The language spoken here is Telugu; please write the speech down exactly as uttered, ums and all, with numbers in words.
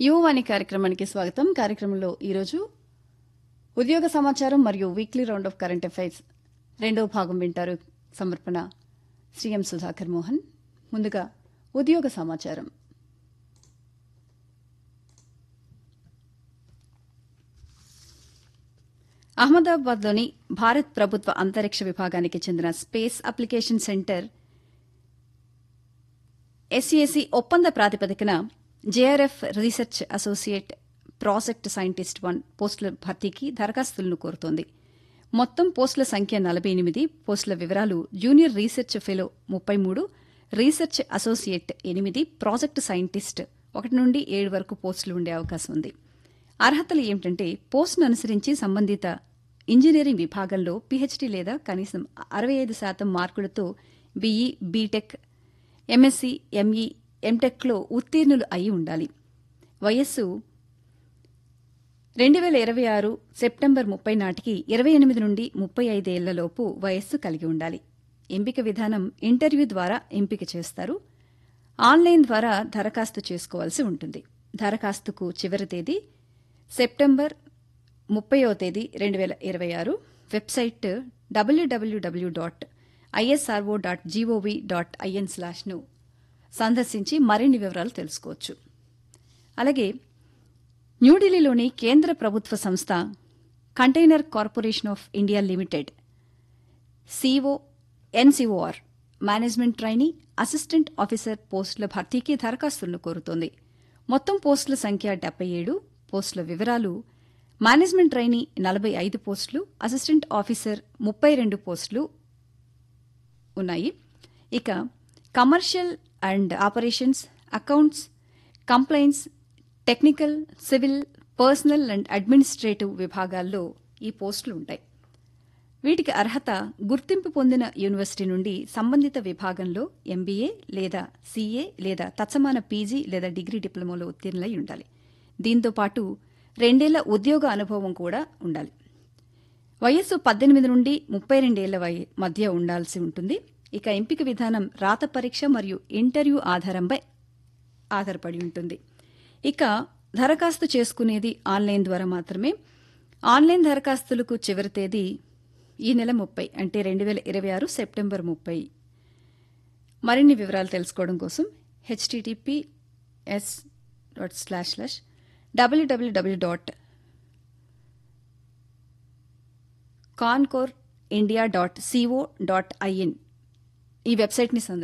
యువవాణి కార్యక్రమానికి స్వాగతం. కార్యక్రమంలో ఈరోజు ఉద్యోగ సమాచారం మరియు weekly round of current affairs రెండవ భాగం వింటారు. సమర్పణ శ్రీ ఎం సుధాకర్ మోహన్. ముందుగా ఉద్యోగ సమాచారం. అహ్మదాబాద్లోని భారత్ ప్రభుత్వ అంతరిక్ష విభాగానికి చెందిన స్పేస్ అప్లికేషన్ సెంటర్ ఎస్ఏసి ఒప్పంద ప్రాతిపదికన JRF research associate project scientist one పోస్టుల భర్తీకి దరఖాస్తులను కోరుతోంది. మొత్తం పోస్టుల సంఖ్య నలభై ఎనిమిది. పోస్టుల వివరాలు: జూనియర్ రీసెర్చ్ ఫెలో ముప్పై మూడు, రీసెర్చ్ అసోసియేట్ ఎనిమిది, ప్రాజెక్ట్ సైంటిస్ట్ ఒకటి నుండి ఏడు వరకు పోస్టులు ఉండే అవకాశం ఉంది. అర్హతలు ఏమిటంటే, పోస్టును అనుసరించి సంబంధిత ఇంజనీరింగ్ విభాగంలో పీహెచ్డీ లేదా కనీసం అరవై ఐదు శాతం మార్కులతో బీఈ, బీటెక్, ఎంఎస్సీ, ఎంఈ, ఎంటెక్లో ఉత్తీర్ణులు అయి ఉండాలి. వయస్సు రెండు వేల ఇరవై ఆరు సెప్టెంబర్ ముప్పై నాటికి ఇరవై ఎనిమిది నుండి ముప్పై ఐదేళ్లలోపు వయస్సు కలిగి ఉండాలి. ఎంపిక విధానం ఇంటర్వ్యూ ద్వారా ఎంపిక చేస్తారు. ఆన్లైన్ ద్వారా దరఖాస్తు చేసుకోవాల్సి ఉంటుంది. దరఖాస్తుకు చివరి తేదీ సెప్టెంబర్ ముప్పైవ తేదీ రెండు వేల ఇరవై ఆరు. Website WWW dot ISRO dot GOV dot IN స్లాష్ను సందర్శించి మరిన్ని వివరాలు తెలుసుకోవచ్చు. అలాగే న్యూఢిల్లీలోని కేంద్ర ప్రభుత్వ సంస్థ container corporation of India limited CO ఎన్సిఓఆర్ management trainee, assistant officer పోస్టుల భర్తీకి దరఖాస్తులను కోరుతోంది. మొత్తం పోస్టుల సంఖ్య డెబ్బై ఏడు. పోస్టుల వివరాలు: మేనేజ్మెంట్ ట్రైనీ నలభై ఐదు పోస్టులు, అసిస్టెంట్ ఆఫీసర్ ముప్పై రెండు పోస్టులు ఉన్నాయి. ఇక commercial and operations, accounts, complaints, technical, civil, personal and administrative విభాగాల్లో ఈ పోస్టులు ఉంటాయి. వీటికి అర్హత గుర్తింపు పొందిన యూనివర్సిటీ నుండి సంబంధిత విభాగంలో ఎంబీఏ లేదా సీఏ లేదా తత్సమాన పీజీ లేదా డిగ్రీ డిప్లొమాలో ఉత్తీర్ణులై ఉండాలి. దీంతో పాటు రెండేళ్ల ఉద్యోగ అనుభవం కూడా ఉండాలి. వయస్సు పద్దెనిమిది నుండి ముప్పై రెండేళ్ల మధ్య ఉండాల్సి ఉంటుంది. ఇక ఎంపిక విధానం రాత పరీక్ష మరియు ఇంటర్వ్యూ ఆధారంపై ఆధారపడి ఉంటుంది. ఇక దరఖాస్తు చేసుకునేది ఆన్లైన్ ద్వారా మాత్రమే. ఆన్లైన్ దరఖాస్తులకు చివరి తేదీ ఈ నెల ముప్పై అంటే రెండు వేల ఇరవై ఆరు సెప్టెంబర్ ముప్పై. మరిన్ని వివరాలు తెలుసుకోవడం కోసం HTTPS dot slash slash WWW dot conquer India dot CO dot IN ఈ వెబ్సైట్ని సందర్శించండి.